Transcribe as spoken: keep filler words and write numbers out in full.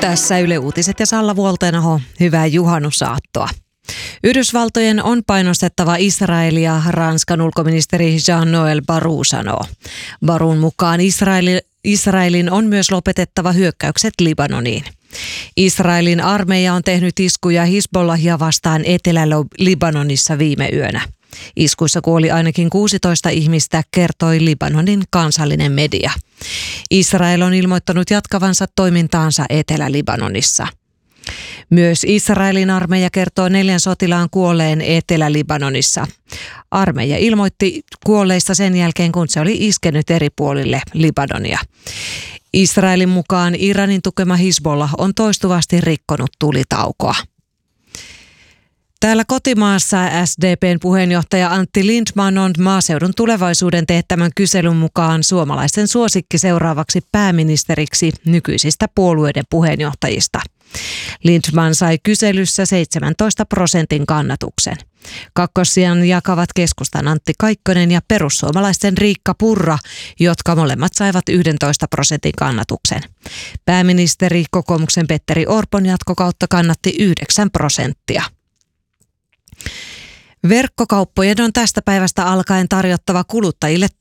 Tässä Yle Uutiset ja Salla Vuoltenaho. Hyvää juhannusaattoa. Yhdysvaltojen on painostettava Israelia, Ranskan ulkoministeri Jean-Noël Barrot sanoo. Barrotin mukaan Israeli, Israelin on myös lopetettava hyökkäykset Libanoniin. Israelin armeija on tehnyt iskuja Hizbollahia vastaan Etelä-Libanonissa viime yönä. Iskuissa kuoli ainakin kuusitoista ihmistä, kertoi Libanonin kansallinen media. Israel on ilmoittanut jatkavansa toimintaansa Etelä-Libanonissa. Myös Israelin armeija kertoo neljän sotilaan kuolleen Etelä-Libanonissa. Armeija ilmoitti kuolleista sen jälkeen, kun se oli iskenyt eri puolille Libanonia. Israelin mukaan Iranin tukema Hizbollah on toistuvasti rikkonut tulitaukoa. Täällä kotimaassa S D P:n puheenjohtaja Antti Lindtman on Maaseudun Tulevaisuuden teettämän kyselyn mukaan suomalaisten suosikki seuraavaksi pääministeriksi nykyisistä puolueiden puheenjohtajista. Lindtman sai kyselyssä seitsemäntoista prosentin kannatuksen. Kakkossijan jakavat keskustan Antti Kaikkonen ja perussuomalaisten Riikka Purra, jotka molemmat saivat yksitoista prosentin kannatuksen. Pääministeri kokoomuksen Petteri Orpon jatkokautta kannatti yhdeksän prosenttia. Verkkokauppojen on tästä päivästä alkaen tarjottava kuluttajille